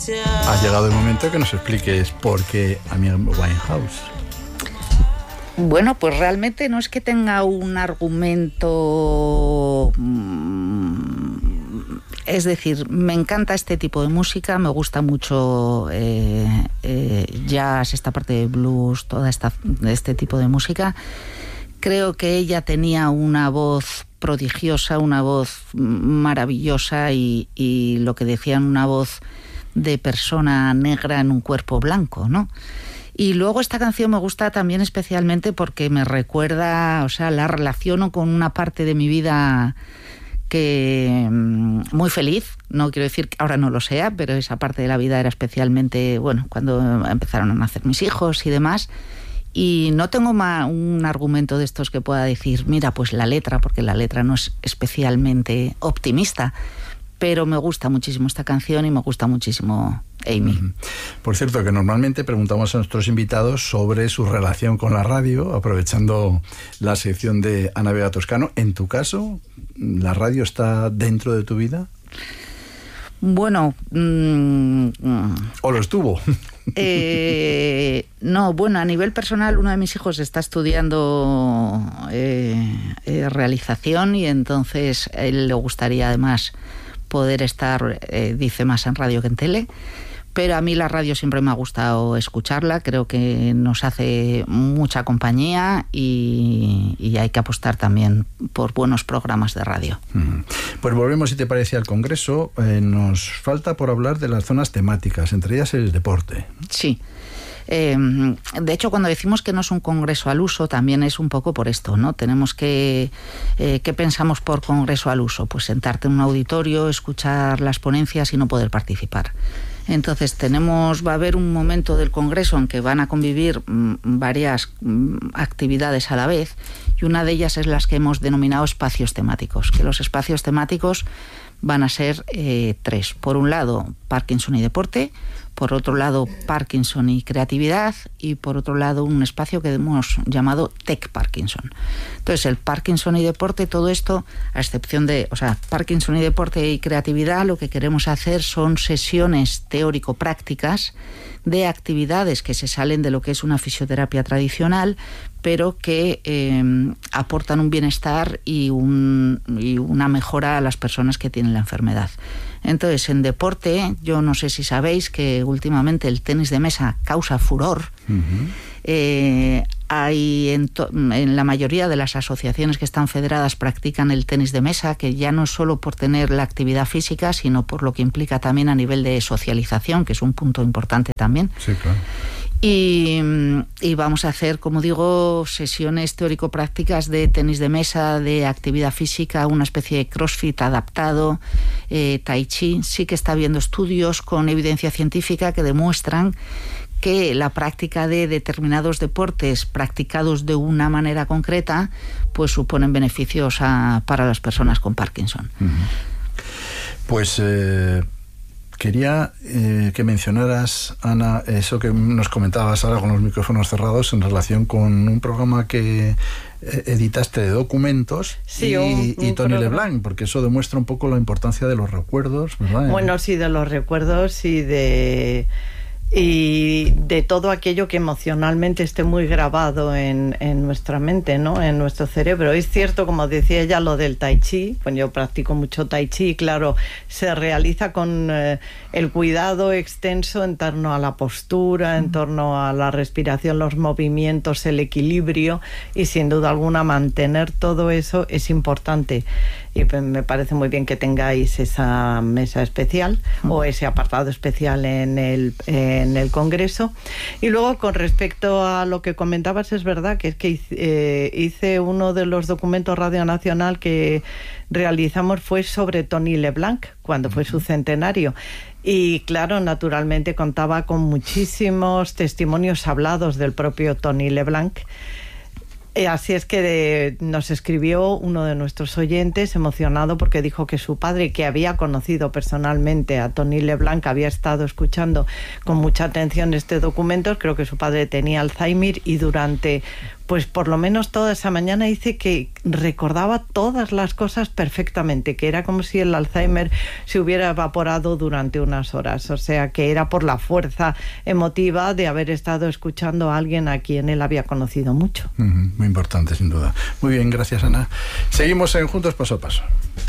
Ha llegado el momento que nos expliques por qué Amy Winehouse. Bueno, pues realmente no es que tenga un argumento... Es decir, me encanta este tipo de música, me gusta mucho jazz, esta parte de blues, este tipo de música. Creo que ella tenía una voz prodigiosa, una voz maravillosa y lo que decían, una voz de persona negra en un cuerpo blanco, ¿no? Y luego esta canción me gusta también especialmente porque me recuerda, o sea, la relaciono con una parte de mi vida que muy feliz, no quiero decir que ahora no lo sea, pero esa parte de la vida era especialmente, bueno, cuando empezaron a nacer mis hijos y demás. Y no tengo un argumento de estos que pueda decir, mira, pues la letra, porque la letra no es especialmente optimista, pero me gusta muchísimo esta canción y me gusta muchísimo Amy. Por cierto, que normalmente preguntamos a nuestros invitados sobre su relación con la radio, aprovechando la sección de Ana Vega Toscano. En tu caso, ¿la radio está dentro de tu vida? Bueno... ¿O lo estuvo? No, bueno, a nivel personal, uno de mis hijos está estudiando realización y entonces a él le gustaría además poder estar, dice, más en radio que en tele. Pero a mí la radio siempre me ha gustado escucharla, creo que nos hace mucha compañía y hay que apostar también por buenos programas de radio. Pues volvemos, si te parece, al Congreso. Nos falta por hablar de las zonas temáticas, entre ellas el deporte. Sí. De hecho, cuando decimos que no es un congreso al uso, también es un poco por esto, ¿no? Tenemos que... ¿qué pensamos por congreso al uso? Pues sentarte en un auditorio, escuchar las ponencias y no poder participar. Entonces va a haber un momento del Congreso en que van a convivir varias actividades a la vez y una de ellas es las que hemos denominado espacios temáticos, que los espacios temáticos van a ser 3. Por un lado, Parkinson y deporte, por otro lado, Parkinson y creatividad y por otro lado, un espacio que hemos llamado Tech Parkinson. Entonces, el Parkinson y deporte, todo esto, a excepción de, Parkinson y deporte y creatividad, lo que queremos hacer son sesiones teórico-prácticas de actividades que se salen de lo que es una fisioterapia tradicional, pero que aportan un bienestar y una mejora a las personas que tienen la enfermedad. Entonces, en deporte, yo no sé si sabéis que últimamente el tenis de mesa causa furor. Hay en la mayoría de las asociaciones que están federadas practican el tenis de mesa, que ya no es solo por tener la actividad física, sino por lo que implica también a nivel de socialización, que es un punto importante también. Sí, claro. Y vamos a hacer, como digo, sesiones teórico-prácticas de tenis de mesa, de actividad física, una especie de crossfit adaptado, tai chi. Sí que está habiendo estudios con evidencia científica que demuestran que la práctica de determinados deportes practicados de una manera concreta pues suponen beneficios para las personas con Parkinson. Pues quería que mencionaras, Ana, eso que nos comentabas ahora con los micrófonos cerrados en relación con un programa que editaste de documentos, sí, y Tony LeBlanc, porque eso demuestra un poco la importancia de los recuerdos, ¿verdad? Bueno, sí, de los recuerdos y de todo aquello que emocionalmente esté muy grabado en nuestra mente, ¿no? En nuestro cerebro. Es cierto, como decía ella, lo del tai chi. Pues yo practico mucho tai chi, claro, se realiza con el cuidado extenso en torno a la postura, en torno a la respiración, los movimientos, el equilibrio, y sin duda alguna mantener todo eso es importante. Y me parece muy bien que tengáis esa mesa especial o ese apartado especial en el Congreso. Y luego, con respecto a lo que comentabas, es verdad que es que hice uno de los documentos Radio Nacional que realizamos fue sobre Tony LeBlanc, cuando fue su centenario. Y claro, naturalmente contaba con muchísimos testimonios hablados del propio Tony LeBlanc. Así es que nos escribió uno de nuestros oyentes emocionado porque dijo que su padre, que había conocido personalmente a Tony LeBlanc, había estado escuchando con mucha atención este documento. Creo que su padre tenía Alzheimer y durante pues por lo menos toda esa mañana dice que recordaba todas las cosas perfectamente, que era como si el Alzheimer se hubiera evaporado durante unas horas, o sea que era por la fuerza emotiva de haber estado escuchando a alguien a quien él había conocido mucho. Muy importante, sin duda. Muy bien, gracias, Ana. Seguimos en Juntos Paso a Paso.